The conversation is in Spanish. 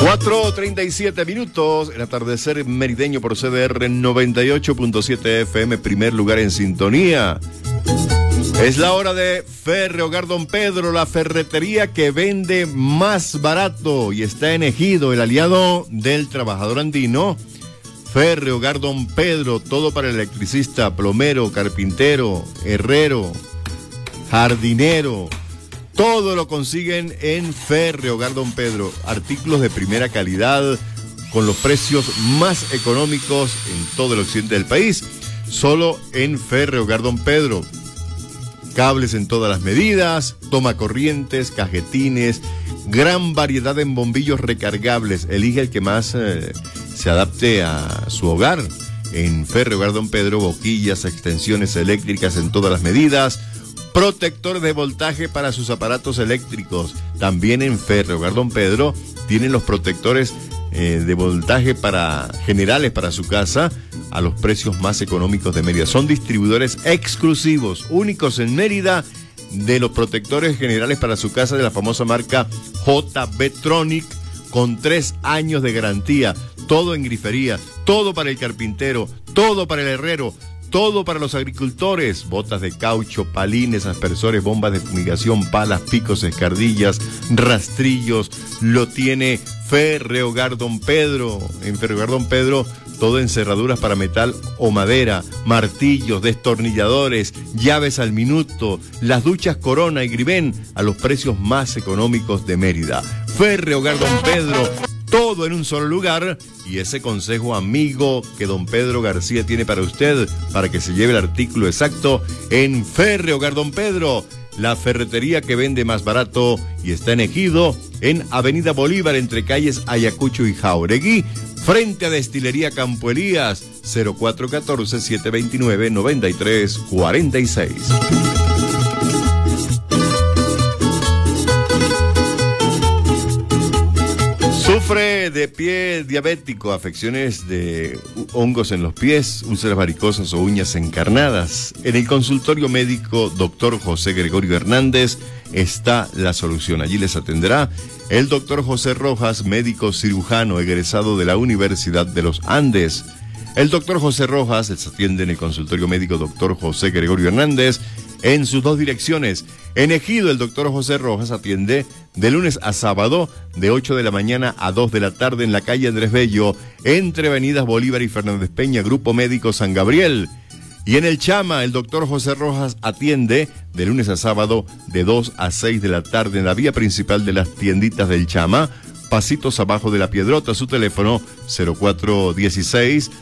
4:37, el atardecer merideño por CDR 98.7 FM, primer lugar en sintonía. Es la hora de Ferrehogar Don Pedro, la ferretería que vende más barato y está en Ejido, el aliado del trabajador andino. Ferrehogar Don Pedro, todo para el electricista, plomero, carpintero, herrero, jardinero. Todo lo consiguen en Ferrehogar Don Pedro. Artículos de primera calidad con los precios más económicos en todo el occidente del país. Solo en Ferrehogar Don Pedro. Cables en todas las medidas, tomacorrientes, cajetines, gran variedad en bombillos recargables. Elige el que más se adapte a su hogar. En Ferrehogar Don Pedro, boquillas, extensiones eléctricas en todas las medidas. Protectores de voltaje para sus aparatos eléctricos. También en Ferrehogar Don Pedro tienen los protectores de voltaje generales para su casa a los precios más económicos de Mérida. Son distribuidores exclusivos, únicos en Mérida, de los protectores generales para su casa de la famosa marca JB Tronic, con 3 años de garantía. Todo en grifería, todo para el carpintero, todo para el herrero, todo para los agricultores. Botas de caucho, palines, aspersores, bombas de fumigación, palas, picos, escardillas, rastrillos. Lo tiene Ferrehogar Don Pedro. En Ferrehogar Don Pedro, todo en cerraduras para metal o madera, martillos, destornilladores, llaves al minuto, las duchas Corona y Gribén a los precios más económicos de Mérida. Ferrehogar Don Pedro, todo en un solo lugar. Y ese consejo amigo que don Pedro García tiene para usted, para que se lleve el artículo exacto en Ferrehogar Don Pedro, la ferretería que vende más barato y está en Ejido, en Avenida Bolívar, entre calles Ayacucho y Jauregui, frente a Destilería Campo Elías, 0414-729-9346. Sufre de pie diabético, afecciones de hongos en los pies, úlceras varicosas o uñas encarnadas. En el consultorio médico Dr. José Gregorio Hernández está la solución. Allí les atenderá el Dr. José Rojas, médico cirujano egresado de la Universidad de los Andes. El Dr. José Rojas les atiende en el consultorio médico Dr. José Gregorio Hernández en sus 2 direcciones. En Ejido, el Dr. José Rojas atiende de lunes a sábado, de 8 de la mañana a 2 de la tarde en la calle Andrés Bello, entre avenidas Bolívar y Fernández Peña, Grupo Médico San Gabriel. Y en el Chama, el Dr. José Rojas atiende de lunes a sábado, de 2 a 6 de la tarde en la vía principal de las tienditas del Chama, pasitos abajo de la Piedrota. Su teléfono 0416